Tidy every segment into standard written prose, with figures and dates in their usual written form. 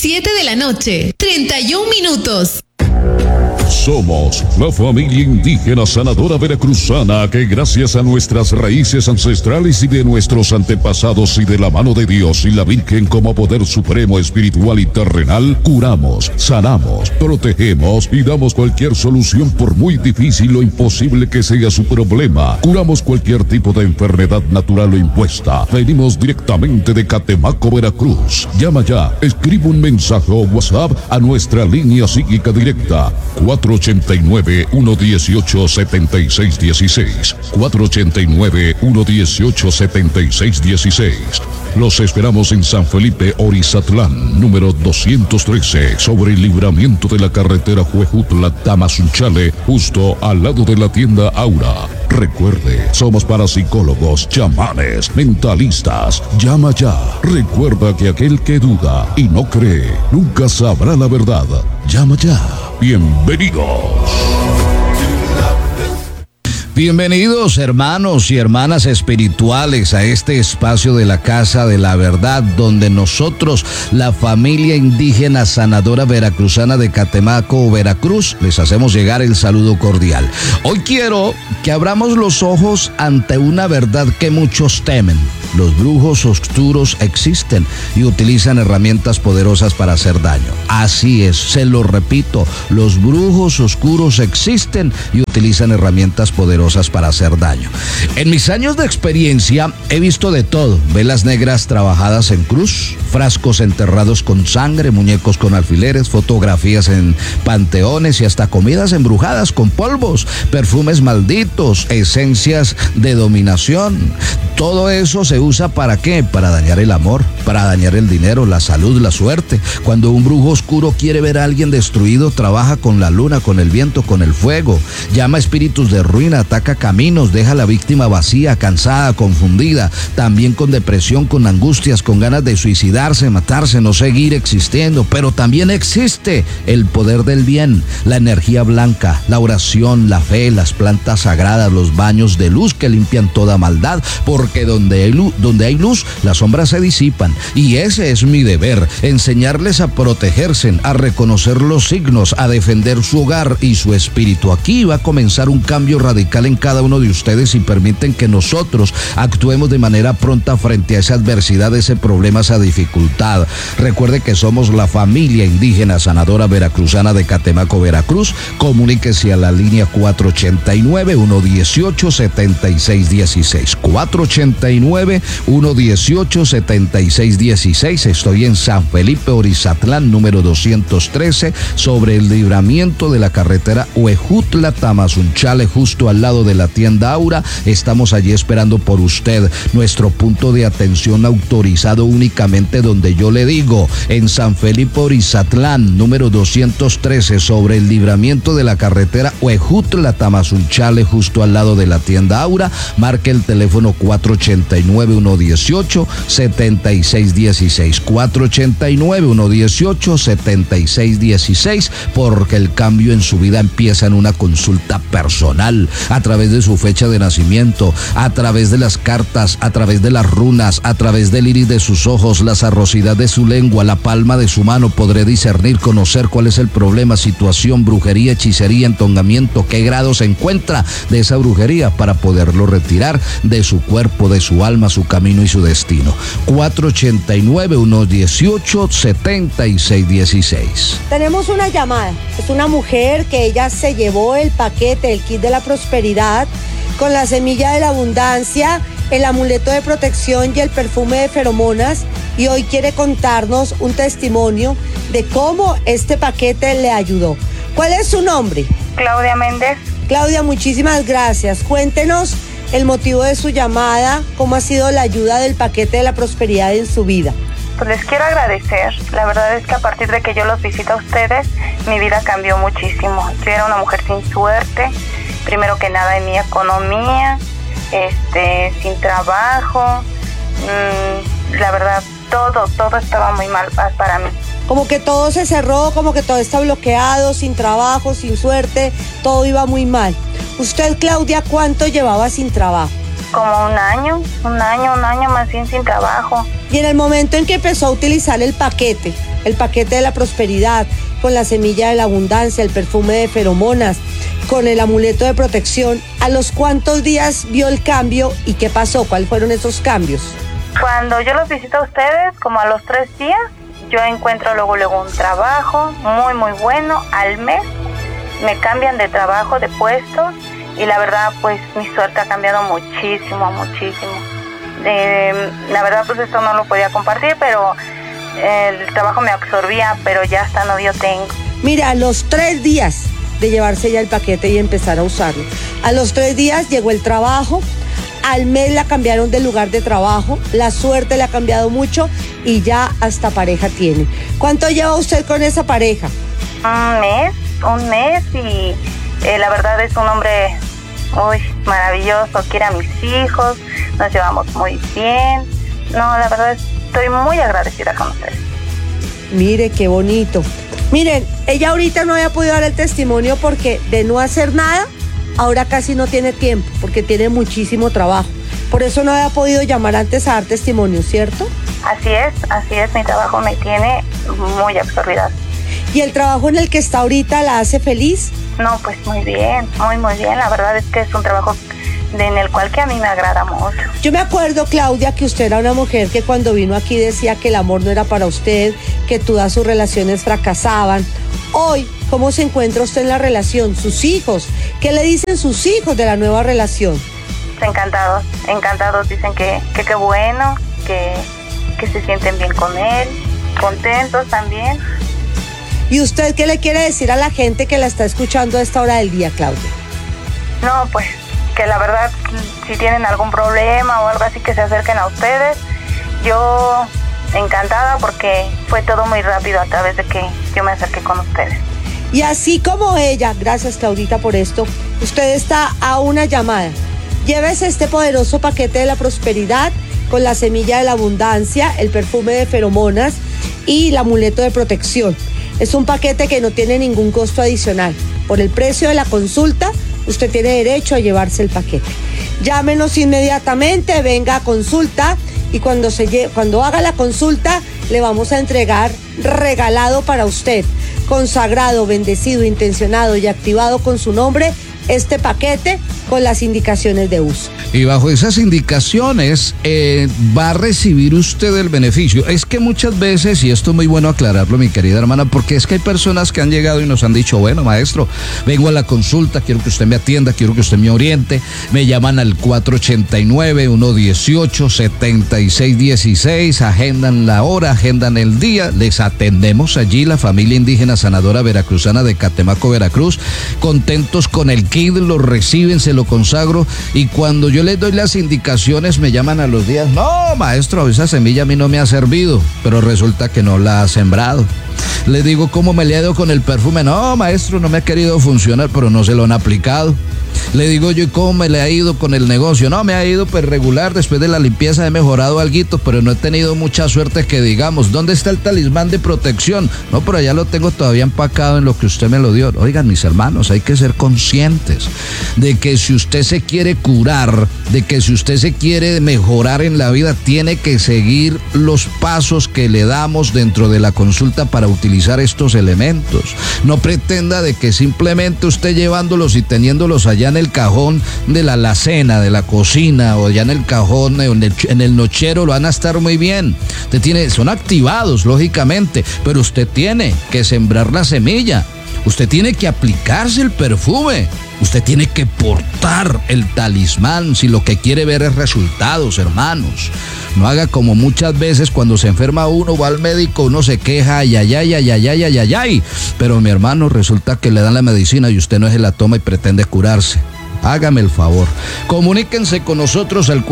7 de la noche, 31 minutos. Somos la familia indígena sanadora veracruzana que gracias a nuestras raíces ancestrales y de nuestros antepasados y de la mano de Dios y la Virgen como poder supremo espiritual y terrenal, curamos, sanamos, protegemos y damos cualquier solución por muy difícil o imposible que sea su problema. Curamos cualquier tipo de enfermedad natural o impuesta. Venimos directamente de Catemaco, Veracruz. Llama ya, escribe un mensaje o WhatsApp a nuestra línea psíquica directa 489-118-7616. 489-118-7616. Los esperamos en San Felipe Orizatlán, número 213, sobre el libramiento de la carretera Huejutla-Tamazunchale, justo al lado de la tienda Aura. Recuerde, somos parapsicólogos, chamanes, mentalistas. Llama ya. Recuerda que aquel que duda y no cree, nunca sabrá la verdad. Llama ya. Bienvenidos. Bienvenidos hermanos y hermanas espirituales a este espacio de la Casa de la Verdad, donde nosotros, la familia indígena sanadora veracruzana de Catemaco, Veracruz, les hacemos llegar el saludo cordial. Hoy quiero que abramos los ojos ante una verdad que muchos temen. Los brujos oscuros existen y utilizan herramientas poderosas para hacer daño. Así es, se lo repito, los brujos oscuros existen y utilizan herramientas poderosas para hacer daño. En mis años de experiencia he visto de todo: velas negras trabajadas en cruz, frascos enterrados con sangre, muñecos con alfileres, fotografías en panteones y hasta comidas embrujadas con polvos, perfumes malditos, esencias de dominación. Todo eso se usa ¿para qué? Para dañar el amor, para dañar el dinero, la salud, la suerte. Cuando un brujo oscuro quiere ver a alguien destruido, trabaja con la luna, con el viento, con el fuego. Llama espíritus de ruina, ataca caminos, deja a la víctima vacía, cansada, confundida, también con depresión, con angustias, con ganas de suicidarse, matarse, no seguir existiendo. Pero también existe el poder del bien, la energía blanca, la oración, la fe, las plantas sagradas, los baños de luz que limpian toda maldad, porque donde hay luz, las sombras se disipan. Y ese es mi deber, enseñarles a protegerse, a reconocer los signos, a defender su hogar y su espíritu. Aquí va a comenzar un cambio radical en cada uno de ustedes si permiten que nosotros actuemos de manera pronta frente a esa adversidad, ese problema, esa dificultad. Recuerde que somos la familia indígena sanadora veracruzana de Catemaco, Veracruz. Comuníquese a la línea 489-118-7616. 489-118-7616. Estoy en San Felipe Orizatlán, número 213, sobre el libramiento de la carretera Huejutla-Tamazunchale, justo al lado de la tienda Aura. Estamos allí esperando por usted. Nuestro punto de atención autorizado únicamente donde yo le digo, en San Felipe Orizatlán, número 213, sobre el libramiento de la carretera Huejutla-Tamazunchale, justo al lado de la tienda Aura. Marque el teléfono 489-118-7616. 489-118-7616, porque el cambio en su vida empieza en una consulta personal, a través de su fecha de nacimiento, a través de las cartas, a través de las runas, a través del iris de sus ojos, la sarrosidad de su lengua, la palma de su mano. Podré discernir, conocer cuál es el problema, situación, brujería, hechicería, entongamiento, qué grado se encuentra de esa brujería para poderlo retirar de su cuerpo, de su alma, su camino y su destino. 489-118-7616. Tenemos una llamada. Es una mujer que ella se llevó el paquete, el kit de la prosperidad, con la semilla de la abundancia, el amuleto de protección y el perfume de feromonas, y hoy quiere contarnos un testimonio de cómo este paquete le ayudó. ¿Cuál es su nombre? Claudia Méndez. Claudia, muchísimas gracias. Cuéntenos el motivo de su llamada, cómo ha sido la ayuda del paquete de la prosperidad en su vida. Pues les quiero agradecer. La verdad es que a partir de que yo los visito a ustedes, mi vida cambió muchísimo. Yo era una mujer sin suerte, primero que nada en mi economía, sin trabajo. La verdad, todo estaba muy mal para mí. Como que todo se cerró, como que todo está bloqueado, sin trabajo, sin suerte, todo iba muy mal. Usted, Claudia, ¿cuánto llevaba sin trabajo? Como un año más bien sin trabajo. Y en el momento en que empezó a utilizar el paquete de la prosperidad, con la semilla de la abundancia, el perfume de feromonas, con el amuleto de protección, ¿a los cuántos días vio el cambio y qué pasó? ¿Cuáles fueron esos cambios? Cuando yo los visito a ustedes, como a los 3 días, yo encuentro luego un trabajo muy muy bueno. Al mes me cambian de trabajo, de puesto, y la verdad pues mi suerte ha cambiado muchísimo. La verdad pues esto no lo podía compartir, pero el trabajo me absorbía, pero ya hasta novio tengo. Mira, a los 3 días de llevarse ya el paquete y empezar a usarlo, a los 3 días llegó el trabajo, al mes la cambiaron de lugar de trabajo, la suerte le ha cambiado mucho y ya hasta pareja tiene. ¿Cuánto lleva usted con esa pareja? Un mes y la verdad es un hombre maravilloso, quiere a mis hijos, nos llevamos muy bien. No, la verdad estoy muy agradecida con ustedes. Mire, qué bonito. Miren, ella ahorita no había podido dar el testimonio porque de no hacer nada, ahora casi no tiene tiempo, porque tiene muchísimo trabajo. Por eso no había podido llamar antes a dar testimonio, ¿cierto? Así es, mi trabajo me tiene muy absorbida. ¿Y el trabajo en el que está ahorita la hace feliz? No, pues muy bien, muy bien. La verdad es que es un trabajo en el cual que a mí me agrada mucho. Yo me acuerdo, Claudia, que usted era una mujer que cuando vino aquí decía que el amor no era para usted, que todas sus relaciones fracasaban. Hoy, ¿cómo se encuentra usted en la relación? ¿Sus hijos? ¿Qué le dicen sus hijos de la nueva relación? Encantados. Dicen que qué bueno, que se sienten bien con él, contentos también. ¿Y usted qué le quiere decir a la gente que la está escuchando a esta hora del día, Claudia? No, pues que la verdad, si tienen algún problema o algo así, que se acerquen a ustedes. Yo encantada porque fue todo muy rápido a través de que yo me acerqué con ustedes. Y así como ella, gracias Claudita por esto, usted está a una llamada. Llévese este poderoso paquete de la prosperidad con la semilla de la abundancia, el perfume de feromonas y el amuleto de protección. Es un paquete que no tiene ningún costo adicional. Por el precio de la consulta, usted tiene derecho a llevarse el paquete. Llámenos inmediatamente, venga a consulta y cuando haga la consulta le vamos a entregar regalado para usted, consagrado, bendecido, intencionado y activado con su nombre, este paquete con las indicaciones de uso. Y bajo esas indicaciones va a recibir usted el beneficio. Es que muchas veces, y esto es muy bueno aclararlo, mi querida hermana, porque es que hay personas que han llegado y nos han dicho, bueno, maestro, vengo a la consulta, quiero que usted me atienda, quiero que usted me oriente. Me llaman al 489-118-7616, agendan la hora, agendan el día, les atendemos allí, la familia indígena sanadora veracruzana de Catemaco, Veracruz, contentos con el kit, lo reciben, se lo consagro, y cuando yo les doy las indicaciones me llaman a los días, no, maestro, esa semilla a mí no me ha servido, pero resulta que no la ha sembrado. Le digo, ¿cómo me le ha ido con el perfume? No, maestro, no me ha querido funcionar, pero no se lo han aplicado. Le digo yo, ¿y cómo me le ha ido con el negocio? No, me ha ido pues regular, después de la limpieza he mejorado alguito, pero no he tenido mucha suerte que digamos. ¿Dónde está el talismán de protección? No, pero ya lo tengo todavía empacado en lo que usted me lo dio. Oigan, mis hermanos, hay que ser conscientes de que si usted se quiere curar, de que si usted se quiere mejorar en la vida, tiene que seguir los pasos que le damos dentro de la consulta para utilizar estos elementos. No pretenda de que simplemente usted llevándolos y teniéndolos allá en el cajón de la alacena, de la cocina, o allá en el cajón, en el nochero, lo van a estar muy bien. Son activados, lógicamente, pero usted tiene que sembrar la semilla. Usted tiene que aplicarse el perfume. Usted tiene que portar el talismán si lo que quiere ver es resultados, hermanos. No haga como muchas veces cuando se enferma uno, va al médico, uno se queja, ay. Pero mi hermano, resulta que le dan la medicina y usted no se la toma y pretende curarse. Hágame el favor. Comuníquense con nosotros al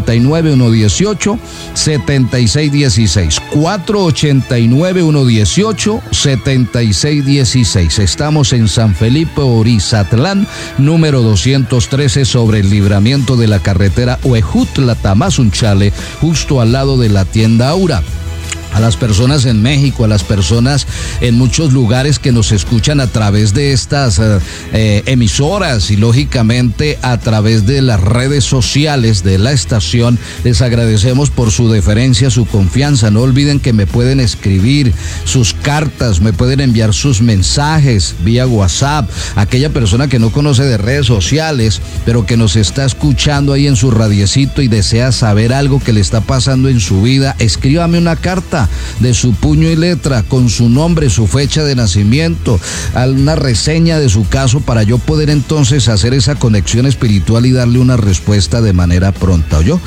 489-118-7616. 489-118-7616. Estamos en San Felipe, Orizatlán, número 213, sobre el libramiento de la carretera Huejutla-Tamazunchale, justo al lado de la tienda Aura. a las personas en México, a las personas en muchos lugares que nos escuchan a través de estas emisoras y lógicamente a través de las redes sociales de la estación. Les agradecemos por su deferencia, su confianza. No olviden que me pueden escribir sus cartas, me pueden enviar sus mensajes vía WhatsApp. Aquella persona que no conoce de redes sociales, pero que nos está escuchando ahí en su radiecito y desea saber algo que le está pasando en su vida, escríbame una carta de su puño y letra con su nombre, su fecha de nacimiento, una reseña de su caso para yo poder entonces hacer esa conexión espiritual y darle una respuesta de manera pronta. ¿Oyó?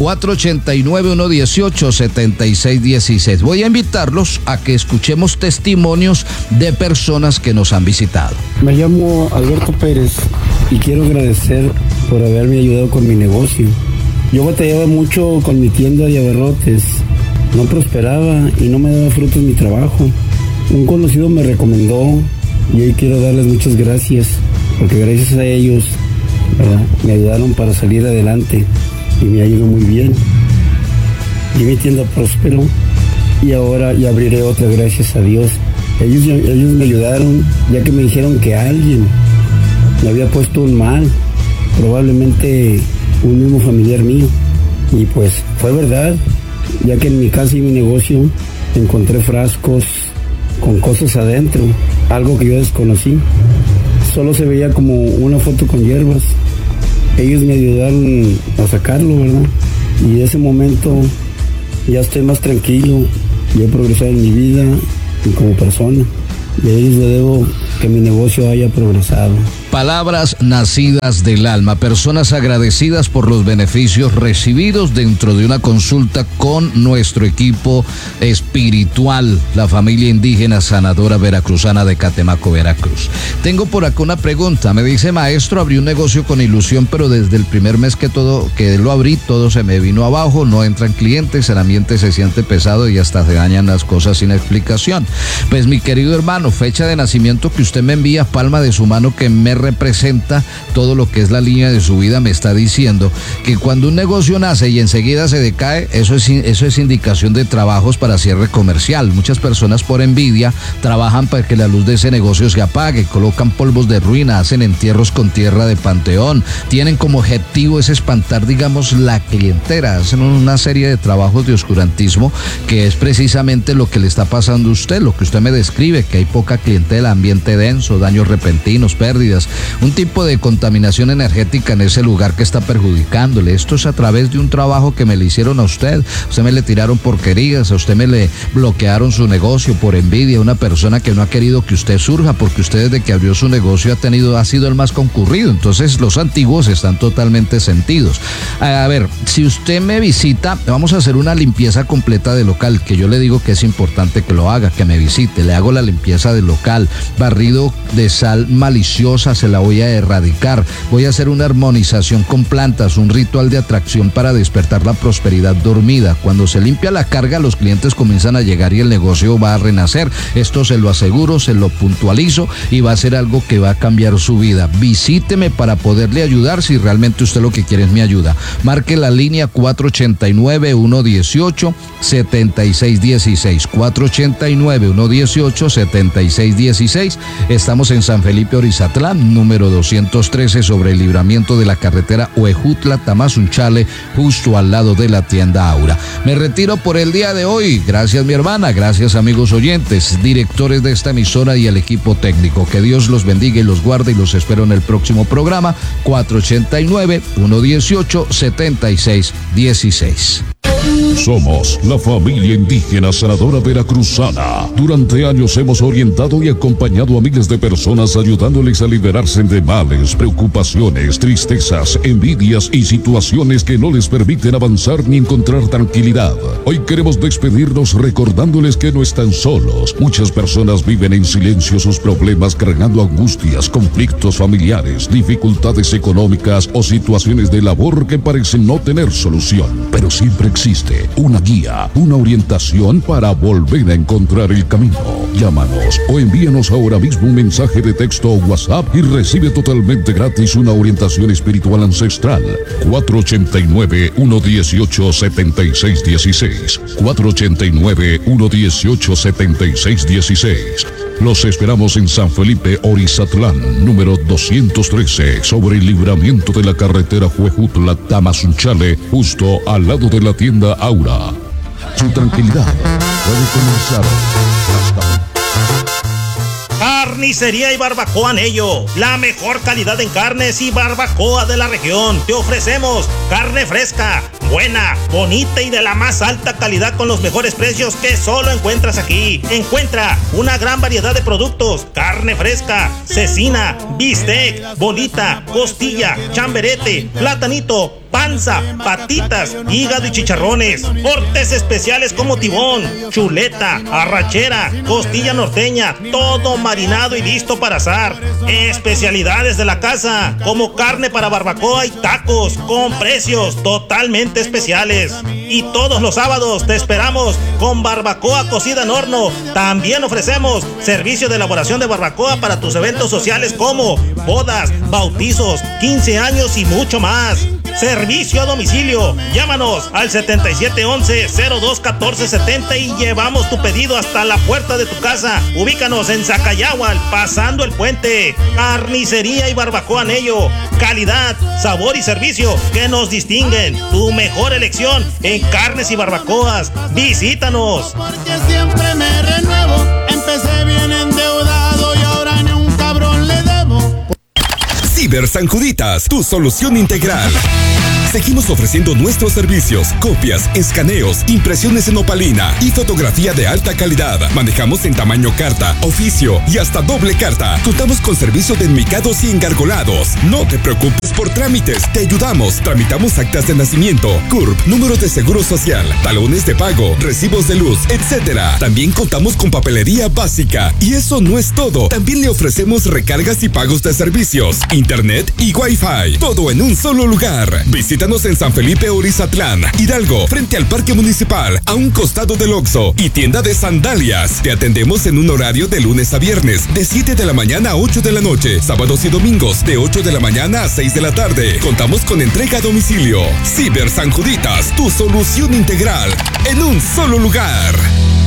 489-118-7616. Voy a invitarlos a que escuchemos testimonios de personas que nos han visitado. Me llamo Alberto Pérez y quiero agradecer por haberme ayudado con mi negocio. Yo batallaba mucho con mi tienda de abarrotes. No prosperaba y no me daba frutos mi trabajo. Un conocido me recomendó y hoy quiero darles muchas gracias, porque gracias a ellos, ¿verdad?, me ayudaron para salir adelante y me ha ido muy bien. Y mi tienda prosperó y ahora ya abriré otra, gracias a Dios. Ellos me ayudaron, ya que me dijeron que alguien me había puesto un mal, probablemente un mismo familiar mío. Y pues fue verdad, ya que en mi casa y mi negocio encontré frascos con cosas adentro, algo que yo desconocí. Solo se veía como una foto con hierbas. Ellos me ayudaron a sacarlo, ¿verdad? Y de ese momento ya estoy más tranquilo y he progresado en mi vida y como persona. Y a ellos le debo que mi negocio haya progresado. Palabras nacidas del alma, personas agradecidas por los beneficios recibidos dentro de una consulta con nuestro equipo espiritual, la familia indígena sanadora veracruzana de Catemaco, Veracruz. Tengo por acá una pregunta, me dice: maestro, abrí un negocio con ilusión, pero desde el primer mes que lo abrí, todo se me vino abajo, no entran clientes, el ambiente se siente pesado y hasta se dañan las cosas sin explicación. Pues mi querido hermano, fecha de nacimiento que usted me envía, palma de su mano que me representa todo lo que es la línea de su vida, me está diciendo que cuando un negocio nace y enseguida se decae, eso es indicación de trabajos para cierre comercial. Muchas personas por envidia trabajan para que la luz de ese negocio se apague, colocan polvos de ruina, hacen entierros con tierra de panteón, tienen como objetivo es espantar, digamos, la clientela, hacen una serie de trabajos de oscurantismo que es precisamente lo que le está pasando a usted, lo que usted me describe, que hay poca clientela, ambiente denso, daños repentinos, pérdidas, un tipo de contaminación energética en ese lugar que está perjudicándole. Esto es a través de un trabajo que me le hicieron a usted me le tiraron porquerías, a usted me le bloquearon su negocio por envidia, una persona que no ha querido que usted surja, porque usted desde que abrió su negocio ha sido el más concurrido, entonces los antiguos están totalmente sentidos. A ver, si usted me visita, vamos a hacer una limpieza completa del local, que yo le digo que es importante que lo haga, que me visite, le hago la limpieza del local, barrido de sal maliciosa, se la voy a erradicar, voy a hacer una armonización con plantas, un ritual de atracción para despertar la prosperidad dormida. Cuando se limpia la carga, los clientes comienzan a llegar y el negocio va a renacer. Esto se lo aseguro, se lo puntualizo y va a ser algo que va a cambiar su vida. Visíteme para poderle ayudar si realmente usted lo que quiere es mi ayuda. Marque la línea 489-118-7616. 489-118-7616. Estamos en San Felipe Orizatlán, número 213, sobre el libramiento de la carretera Huejutla-Tamazunchale, justo al lado de la tienda Aura. Me retiro por el día de hoy. Gracias, mi hermana. Gracias, amigos oyentes, directores de esta emisora y el equipo técnico. Que Dios los bendiga y los guarde, y los espero en el próximo programa. 489-118-7616. Somos la familia indígena sanadora veracruzana. Durante años hemos orientado y acompañado a miles de personas, ayudándoles a liberarse de males, preocupaciones, tristezas, envidias y situaciones que no les permiten avanzar ni encontrar tranquilidad. Hoy queremos despedirnos recordándoles que no están solos. Muchas personas viven en silencio sus problemas, cargando angustias, conflictos familiares, dificultades económicas o situaciones de labor que parecen no tener solución. Pero siempre existe una guía, una orientación para volver a encontrar el camino. Llámanos o envíanos ahora mismo un mensaje de texto o WhatsApp y recibe totalmente gratis una orientación espiritual ancestral. 489-118-7616. 489-118-7616. Los esperamos en San Felipe, Orizatlán, número 213, sobre el libramiento de la carretera Huejutla-Tamazunchale, justo al lado de la tienda Aura. Su tranquilidad puede comenzar. Carnicería y Barbacoa Anello, la mejor calidad en carnes y barbacoa de la región. Te ofrecemos carne fresca, buena, bonita y de la más alta calidad con los mejores precios que solo encuentras aquí. Encuentra una gran variedad de productos: carne fresca, cecina, bistec, bolita, costilla, chamberete, platanito, panza, patitas, hígado y chicharrones. Cortes especiales como tibón, chuleta, arrachera, costilla norteña, todo marinado y listo para asar. Especialidades de la casa como carne para barbacoa y tacos con precios totalmente especiales. Y todos los sábados te esperamos con barbacoa cocida en horno. También ofrecemos servicio de elaboración de barbacoa para tus eventos sociales como bodas, bautizos, 15 años y mucho más. Servicio a domicilio. Llámanos al 7711-021470 y llevamos tu pedido hasta la puerta de tu casa. Ubícanos en Zacayahual, pasando el puente. Carnicería y Barbacoa Anello. Calidad, sabor y servicio que nos distinguen. Tu mejor elección en carnes y barbacoas. Visítanos. Porque siempre me renuevo. Empecé bien endeudado y ahora ni un cabrón le debo. Ciber San Juditas, tu solución integral. Seguimos ofreciendo nuestros servicios: copias, escaneos, impresiones en opalina y fotografía de alta calidad. Manejamos en tamaño carta, oficio y hasta doble carta. Contamos con servicio de enmicados y engargolados. No te preocupes por trámites, te ayudamos. Tramitamos actas de nacimiento, CURP, número de seguro social, talones de pago, recibos de luz, etc. También contamos con papelería básica. Y eso no es todo. También le ofrecemos recargas y pagos de servicios, internet y wifi. Todo en un solo lugar. Visítanos en San Felipe, Orizatlán, Hidalgo, frente al Parque Municipal, a un costado del Oxxo y tienda de sandalias. Te atendemos en un horario de lunes a viernes, de 7 de la mañana a 8 de la noche, sábados y domingos, de 8 de la mañana a 6 de la tarde. Contamos con entrega a domicilio. Ciber San Juditas, tu solución integral, en un solo lugar.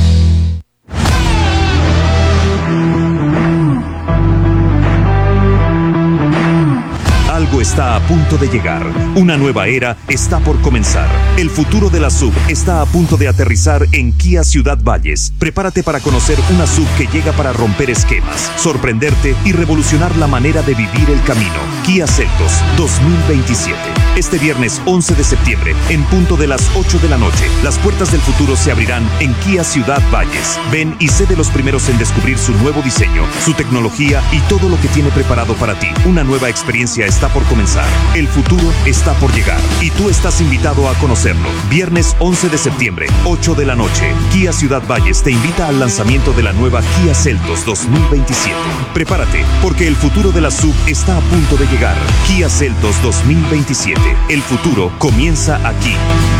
Algo está a punto de llegar. Una nueva era está por comenzar. El futuro de la SUV está a punto de aterrizar en Kia Ciudad Valles. Prepárate para conocer una SUV que llega para romper esquemas, sorprenderte y revolucionar la manera de vivir el camino. Kia Seltos 2027. Este viernes 11 de septiembre, en punto de las 8 de la noche, las puertas del futuro se abrirán en Kia Ciudad Valles. Ven y sé de los primeros en descubrir su nuevo diseño, su tecnología y todo lo que tiene preparado para ti. Una nueva experiencia está por comenzar. El futuro está por llegar y tú estás invitado a conocerlo. Viernes 11 de septiembre, 8 de la noche. Kia Ciudad Valles te invita al lanzamiento de la nueva Kia Seltos 2027. Prepárate, porque el futuro de la SUV está a punto de llegar. Kia Seltos 2027. El futuro comienza aquí.